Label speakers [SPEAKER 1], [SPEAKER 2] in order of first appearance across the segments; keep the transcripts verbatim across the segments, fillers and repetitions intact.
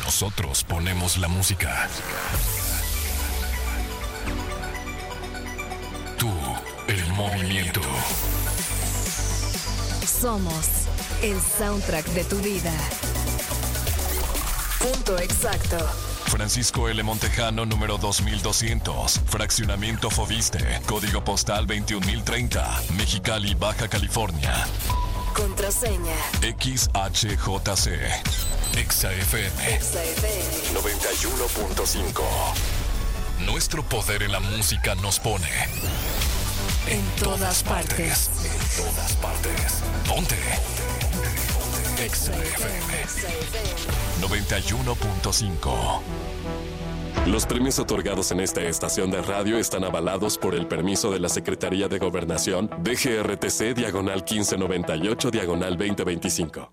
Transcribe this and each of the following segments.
[SPEAKER 1] Nosotros ponemos la música. Tú, el movimiento.
[SPEAKER 2] Somos el soundtrack de tu vida. Punto exacto.
[SPEAKER 1] Francisco L. Montejano, número dos mil doscientos. Fraccionamiento Fobiste. Código postal veintiún mil treinta. Mexicali, Baja California.
[SPEAKER 2] Contraseña.
[SPEAKER 1] X H J C. Exa F M.
[SPEAKER 2] Exa F M.
[SPEAKER 1] noventa y uno punto cinco. Nuestro poder en la música nos pone en todas partes. En todas partes. Ponte. Exa F M. noventa y uno punto cinco. Los premios otorgados en esta estación de radio están avalados por el permiso de la Secretaría de Gobernación D G R T C diagonal quince noventa y ocho diagonal veinte veinticinco.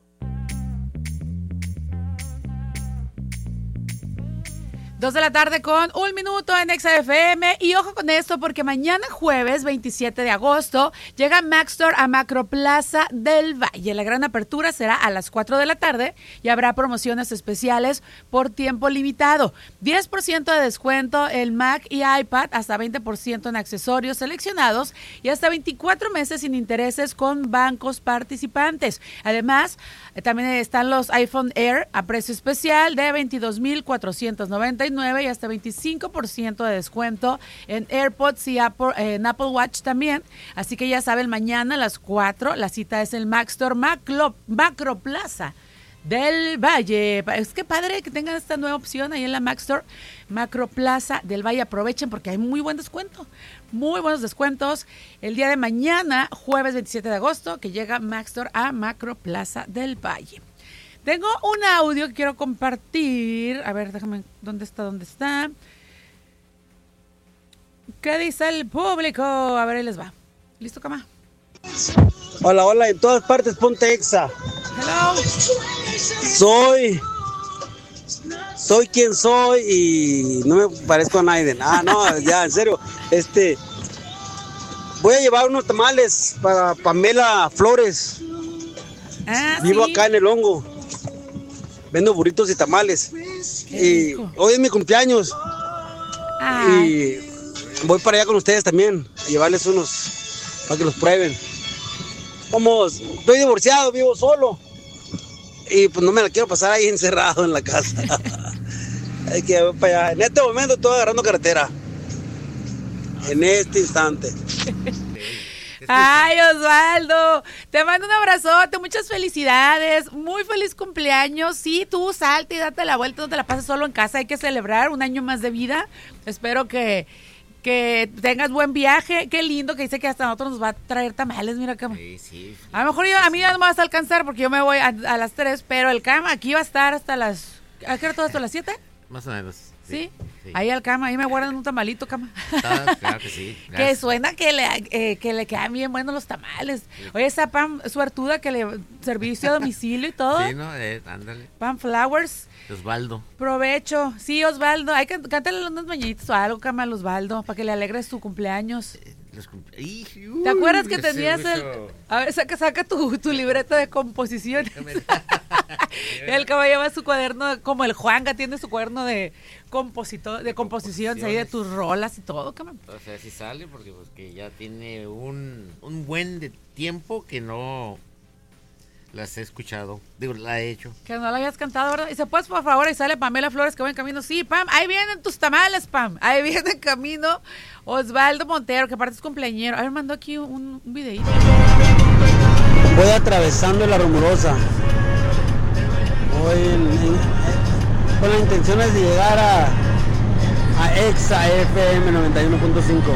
[SPEAKER 3] Dos de la tarde con un minuto en Exa F M. Y ojo con esto porque mañana jueves veintisiete de agosto llega Maxtor a Macroplaza del Valle. La gran apertura será a las cuatro de la tarde y habrá promociones especiales por tiempo limitado. diez por ciento de descuento en Mac y iPad, hasta veinte por ciento en accesorios seleccionados y hasta veinticuatro meses sin intereses con bancos participantes. Además, también están los iPhone Air a precio especial de veintidós mil cuatrocientos noventa y nueve y hasta veinticinco por ciento de descuento en AirPods y Apple, eh, en Apple Watch también. Así que ya saben, mañana a las cuatro la cita es el Maxtor Macro, Macroplaza del Valle. Es que padre que tengan esta nueva opción ahí en la Maxtor Macroplaza del Valle. Aprovechen porque hay muy buen descuento. Muy buenos descuentos el día de mañana, jueves veintisiete de agosto, que llega Maxtor a Macroplaza del Valle. Tengo un audio que quiero compartir. A ver, déjame, ¿dónde está? ¿Dónde está? ¿Qué dice el público? A ver, ahí les va. ¿Listo, cama?
[SPEAKER 4] Hola, hola, en todas partes ponte Exa.
[SPEAKER 3] Hello.
[SPEAKER 4] Soy... Soy quien soy y no me parezco a Naiden. Ah, no, ya, en serio. Este... Voy a llevar unos tamales para Pamela Flores.
[SPEAKER 3] Ah,
[SPEAKER 4] Vivo
[SPEAKER 3] sí.
[SPEAKER 4] acá en el Hongo. Vendo burritos y tamales. Y hoy es mi cumpleaños.
[SPEAKER 3] Ay.
[SPEAKER 4] Y voy para allá con ustedes también, a llevarles unos para que los prueben. Como estoy divorciado, vivo solo. Y pues no me la quiero pasar ahí encerrado en la casa. Hay que ir para allá. En este momento estoy agarrando carretera. En este instante.
[SPEAKER 3] Ay, Osvaldo, te mando un abrazote, muchas felicidades, muy feliz cumpleaños. Sí, tú salte y date la vuelta, no te la pases solo en casa, hay que celebrar un año más de vida. Espero que, que tengas buen viaje. Qué lindo que dice que hasta nosotros nos va a traer tamales, mira, cama.
[SPEAKER 5] Sí, sí.
[SPEAKER 3] A lo mejor yo, a mí ya no me vas a alcanzar porque yo me voy a, a las tres, pero el cama aquí va a estar hasta las... ¿A qué hora todo esto? ¿A las siete?
[SPEAKER 5] Más o menos.
[SPEAKER 3] ¿Sí?
[SPEAKER 5] Sí.
[SPEAKER 3] Ahí al cama, ahí me guardan un tamalito, cama.
[SPEAKER 5] Ah, claro que sí.
[SPEAKER 3] Que
[SPEAKER 5] Gracias.
[SPEAKER 3] suena que le, eh, que le quedan bien buenos los tamales. Oye, esa Pam suertuda que le servicio a domicilio y todo.
[SPEAKER 5] Sí, ¿no? Eh, ándale.
[SPEAKER 3] Pam Flowers.
[SPEAKER 5] Osvaldo.
[SPEAKER 3] Provecho. Sí, Osvaldo. Hay que cántale unas mañanitas o algo, cama, al Osvaldo, para que le alegres su cumpleaños.
[SPEAKER 5] Eh, los cumple... Ih,
[SPEAKER 3] ¿Te acuerdas que
[SPEAKER 5] uy, ese
[SPEAKER 3] tenías el...
[SPEAKER 5] mucho.
[SPEAKER 3] A ver, saca, saca tu, tu libreta de composición. El caballo lleva su cuaderno, como el Juanga tiene su cuaderno de compositor, de composiciones ahí de tus rolas y todo, cabrón.
[SPEAKER 5] O sea, si sale porque pues que ya tiene un, un buen de tiempo que no las he escuchado. Digo, la he hecho.
[SPEAKER 3] Que no la habías cantado, ¿verdad? Y se puedes, por favor, y sale Pamela Flores que va en camino. Sí, Pam, ahí vienen tus tamales, Pam. Ahí viene en camino Osvaldo Montero, que aparte es cumpleañero. A ver, mandó aquí un, un videíto.
[SPEAKER 4] Voy atravesando la Rumorosa. Voy en, en, con las intenciones de llegar a, a Exa F M noventa y uno punto cinco.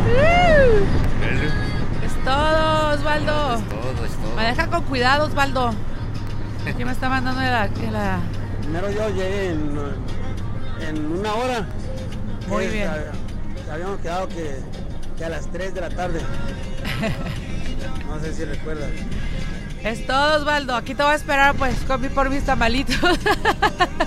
[SPEAKER 3] Es todo, Osvaldo.
[SPEAKER 5] Es todo, es todo.
[SPEAKER 3] Maneja con cuidado, Osvaldo. Aquí me está mandando de la... De la...
[SPEAKER 4] Primero yo llegué en, en una hora.
[SPEAKER 3] Muy
[SPEAKER 4] Eh,
[SPEAKER 3] bien.
[SPEAKER 4] hab- Habíamos quedado que, que a las tres de la tarde. No sé si recuerdas.
[SPEAKER 3] Es todo, Osvaldo. Aquí te voy a esperar, pues, con mi, por mis tamalitos.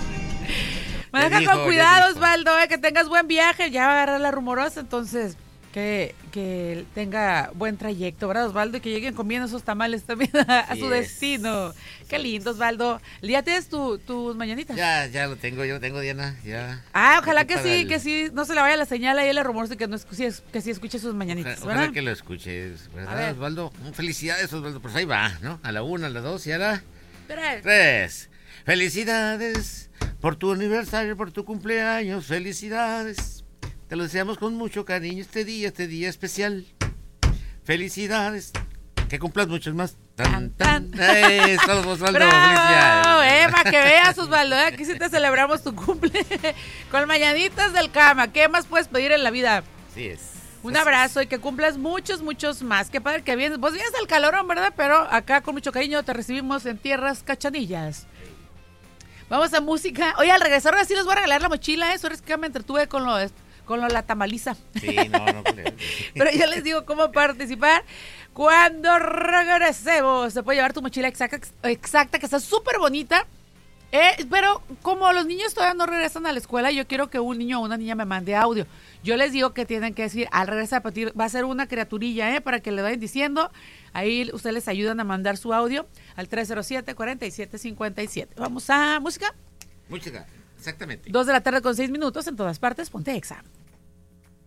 [SPEAKER 3] Maneja
[SPEAKER 5] dijo,
[SPEAKER 3] con
[SPEAKER 5] ya
[SPEAKER 3] cuidado,
[SPEAKER 5] dijo.
[SPEAKER 3] Osvaldo, eh, que tengas buen viaje. Ya va a agarrar la Rumorosa, entonces que, que tenga buen trayecto, ¿verdad, Osvaldo? Y que lleguen comiendo esos tamales también a, a su
[SPEAKER 5] Yes.
[SPEAKER 3] destino. Qué lindo, Osvaldo. ¿Ya tienes tu, tus mañanitas?
[SPEAKER 5] Ya, ya lo tengo, yo lo tengo, Diana, ya.
[SPEAKER 3] Ah, ojalá
[SPEAKER 5] Aquí
[SPEAKER 3] que
[SPEAKER 5] para
[SPEAKER 3] sí,
[SPEAKER 5] el-
[SPEAKER 3] que sí, no se le vaya la señal ahí el rumor de que, no escuche, que sí escuche sus mañanitas,
[SPEAKER 5] Ojalá,
[SPEAKER 3] ¿verdad?
[SPEAKER 5] ojalá que lo escuches,
[SPEAKER 3] A ver.
[SPEAKER 5] ¿verdad, Osvaldo? Felicidades, Osvaldo, pues ahí va, ¿no? A la una, a la dos y a la
[SPEAKER 3] Tres.
[SPEAKER 5] tres. Felicidades por tu aniversario, por tu cumpleaños, felicidades. Te lo deseamos con mucho cariño este día, este día especial. Felicidades. Que cumplas muchos más. Tan, tan. ¡Eh, estamos, Osvaldo!
[SPEAKER 3] ¡Bravo!
[SPEAKER 5] ¡Felicidades!
[SPEAKER 3] Eh, para que veas, Osvaldo, ¿eh? Aquí sí te celebramos tu cumple con mañanitas del cama. ¿Qué más puedes pedir en la vida?
[SPEAKER 5] Así es.
[SPEAKER 3] Un abrazo y que cumplas muchos, muchos más. Qué padre que vienes. Vos vienes del calorón, ¿verdad? Pero acá con mucho cariño te recibimos en tierras cachanillas. Vamos a música. Oye, al regresar ahora sí les voy a regalar la mochila, ¿eh? Eso es que me entretuve con lo, con lo la tamaliza.
[SPEAKER 5] Sí, no, no creo.
[SPEAKER 3] Pero ya les digo cómo participar. Cuando regresemos, se puede llevar tu mochila exacta, exacta que está súper bonita. Eh, pero como los niños todavía no regresan a la escuela, yo quiero que un niño o una niña me mande audio. Yo les digo que tienen que decir, al regresar, va a ser una criaturilla, ¿eh? Para que le vayan diciendo. Ahí ustedes les ayudan a mandar su audio al tres cero siete, cuatro siete cinco siete. Vamos a música.
[SPEAKER 5] Música, exactamente.
[SPEAKER 3] Dos de la tarde con seis minutos en todas partes. Ponte Exa.